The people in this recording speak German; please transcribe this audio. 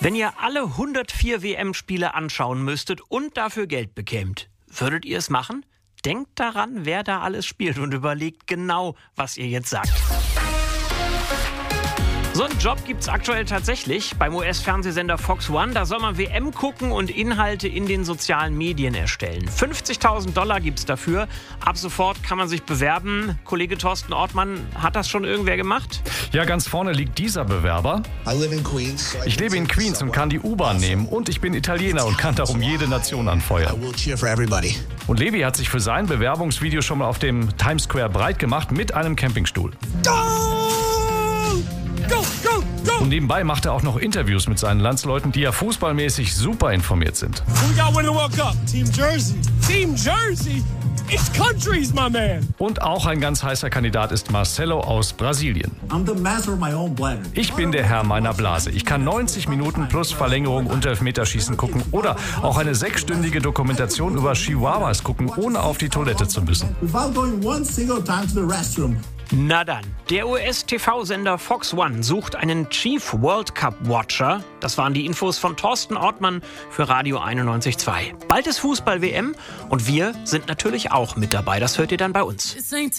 Wenn ihr alle 104 WM-Spiele anschauen müsstet und dafür Geld bekämt, würdet ihr es machen? Denkt daran, wer da alles spielt und überlegt genau, was ihr jetzt sagt. So einen Job gibt's aktuell tatsächlich beim US-Fernsehsender Fox One. Da soll man WM gucken und Inhalte in den sozialen Medien erstellen. $50.000 gibt's dafür. Ab sofort kann man sich bewerben. Kollege Thorsten Ortmann, hat das schon irgendwer gemacht? Ja, ganz vorne liegt dieser Bewerber. Ich lebe in Queens und kann die U-Bahn nehmen. Und ich bin Italiener und kann darum jede Nation anfeuern. Und Levi hat sich für sein Bewerbungsvideo schon mal auf dem Times Square breit gemacht mit einem Campingstuhl. Und nebenbei macht er auch noch Interviews mit seinen Landsleuten, die ja fußballmäßig super informiert sind. Und auch ein ganz heißer Kandidat ist Marcelo aus Brasilien. Ich bin der Herr meiner Blase. Ich kann 90 Minuten plus Verlängerung und Elfmeterschießen gucken oder auch eine 6-stündige Dokumentation über Chihuahuas gucken, ohne auf die Toilette zu müssen. Na dann, der US-TV-Sender Fox One sucht einen Chief World Cup Watcher. Das waren die Infos von Thorsten Ortmann für Radio 91.2. Bald ist Fußball-WM und wir sind natürlich auch mit dabei. Das hört ihr dann bei uns.